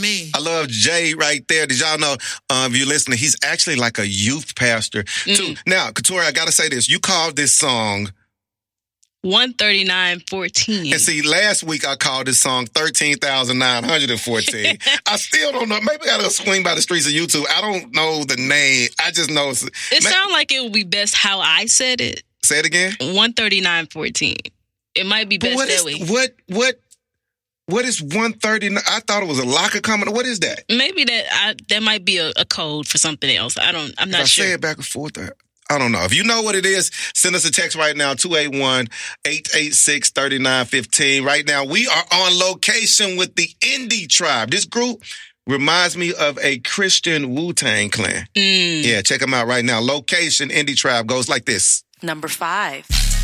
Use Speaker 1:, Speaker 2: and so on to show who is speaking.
Speaker 1: Me.
Speaker 2: I love Jay right there. Did y'all know, if you're listening, he's actually like a youth pastor, too. Now, Katori, I got to say this. You called this song
Speaker 3: 139.14.
Speaker 2: And see, last week I called this song 13,914. I still don't know. Maybe I got to swing by the streets of YouTube. I don't know the name. I just know it
Speaker 3: sounds like it would be best how I said it.
Speaker 2: Say it again.
Speaker 3: 139.14. It might be best that way.
Speaker 2: What is 139? I thought it was a locker coming. What is that?
Speaker 3: Maybe that might be a code for something else. I'm not sure.
Speaker 2: I say it back and forth. I don't know. If you know what it is, send us a text right now, 281-886-3915. Right now, we are on location with the Indie Tribe. This group reminds me of a Christian Wu-Tang Clan. Yeah, check them out right now. Location, Indie Tribe goes like this.
Speaker 4: Number 5.